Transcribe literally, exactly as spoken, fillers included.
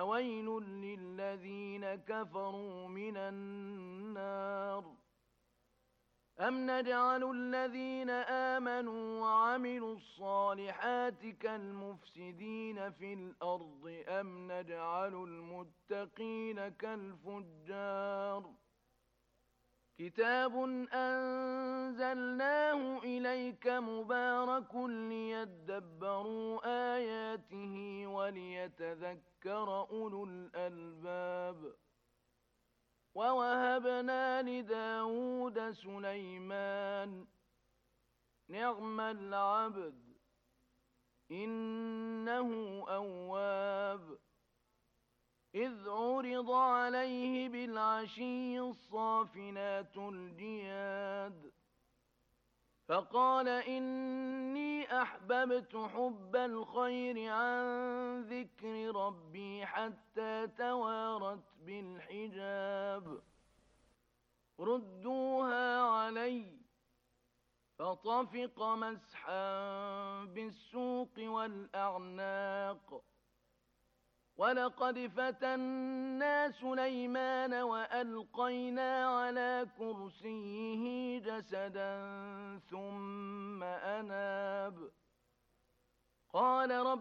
فويل للذين كفروا من النار. أم نجعل الذين آمنوا وعملوا الصالحات كالمفسدين في الأرض أم نجعل المتقين كالفجار. كتاب أنزلناه إليك مبارك ليدبروا آياته وليتذكر أولو الألباب. ووهبنا لداود سليمان نعم العبد إنه أواب. إذ عرض عليه بالعشي الصافنات الجياد فقال إني أحببت حب الخير عن ذكر ربي حتى توارت بالحجاب. ردوها علي فطفق مسحا بالسوق والأعناق. ولقد فتنا سليمان وألقينا على كرسيه جسدا ثم أناب قال رب